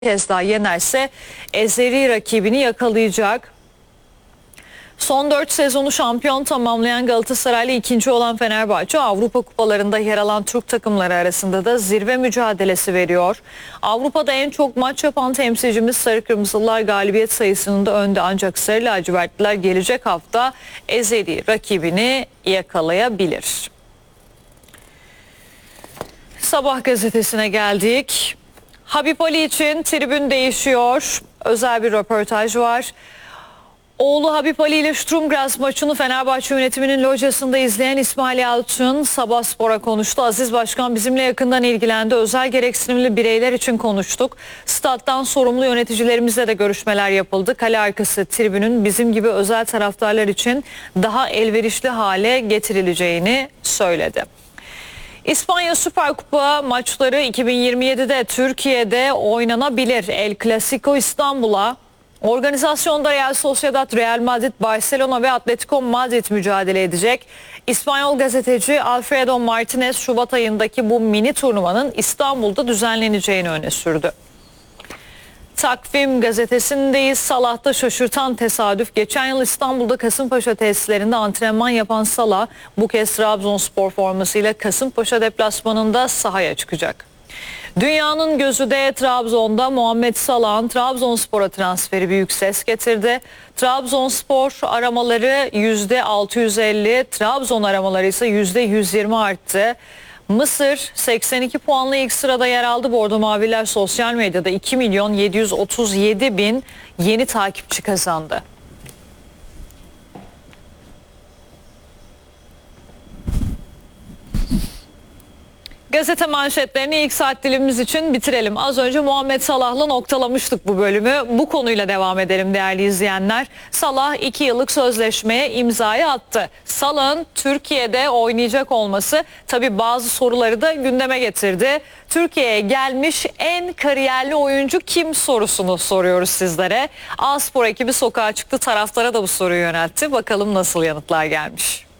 kez daha yenerse ezeli rakibini yakalayacak. Son 4 sezonu şampiyon tamamlayan Galatasaray'la ikinci olan Fenerbahçe Avrupa kupalarında yer alan Türk takımları arasında da zirve mücadelesi veriyor. Avrupa'da en çok maç yapan temsilcimiz Sarı Kırmızılar galibiyet sayısının da önde, ancak Sarı Lacivertliler gelecek hafta ezeli rakibini yakalayabilir. Sabah gazetesine geldik. Habib Ali için tribün değişiyor. Özel bir röportaj var. Oğlu Habib Ali ile Sturm Graz maçını Fenerbahçe yönetiminin locasında izleyen İsmail Yalçın Sabah Spor'a konuştu. Aziz Başkan bizimle yakından ilgilendi. Özel gereksinimli bireyler için konuştuk. Stat'tan sorumlu yöneticilerimizle de görüşmeler yapıldı. Kale arkası tribünün bizim gibi özel taraftarlar için daha elverişli hale getirileceğini söyledi. İspanya Süper Kupa maçları 2027'de Türkiye'de oynanabilir. El Clasico İstanbul'a. Organizasyonda Real Sociedad, Real Madrid, Barcelona ve Atletico Madrid mücadele edecek. İspanyol gazeteci Alfredo Martinez Şubat ayındaki bu mini turnuvanın İstanbul'da düzenleneceğini öne sürdü. Takvim gazetesindeyiz. Salah'ta şaşırtan tesadüf. Geçen yıl İstanbul'da Kasımpaşa tesislerinde antrenman yapan Salah bu kez Trabzonspor formasıyla Kasımpaşa deplasmanında sahaya çıkacak. Dünyanın gözü de Trabzon'da. Muhammed Salah'ın Trabzonspor'a transferi büyük ses getirdi. Trabzonspor aramaları %650, Trabzon aramaları ise %120 arttı. Mısır 82 puanla ilk sırada yer aldı. Bordo Maviler sosyal medyada 2.737.000 yeni takipçi kazandı. Gazete manşetlerini ilk saat dilimimiz için bitirelim. Az önce Muhammed Salah'la noktalamıştık bu bölümü. Bu konuyla devam edelim değerli izleyenler. Salah 2 yıllık sözleşmeye imzayı attı. Salah'ın Türkiye'de oynayacak olması tabii bazı soruları da gündeme getirdi. Türkiye'ye gelmiş en kariyerli oyuncu kim sorusunu soruyoruz sizlere. A-Spor ekibi sokağa çıktı, taraftara da bu soruyu yöneltti. Bakalım nasıl yanıtlar gelmiş.